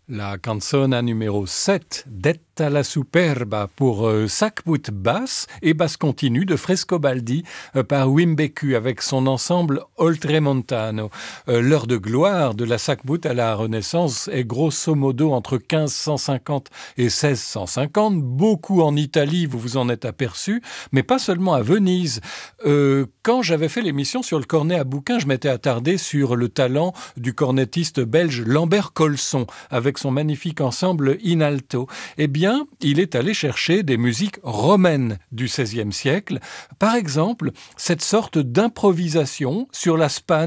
La canzone numéro 7, Detta la Superba, pour sac-bout basse et basse continue de Frescobaldi par Wim Beku avec son ensemble Oltremontano. L'heure de gloire de la sac-bout à la Renaissance est grosso modo entre 1550 et 1650, beaucoup en Italie, vous vous en êtes aperçu, mais pas seulement à Venise. Quand j'avais fait l'émission sur le cornet à bouquin, je m'étais attardé sur le talent du cornettiste belge Lambert Colson, avec son magnifique ensemble in alto. Eh bien, il est allé chercher des musiques romaines du XVIe siècle. Par exemple, cette sorte d'improvisation sur la span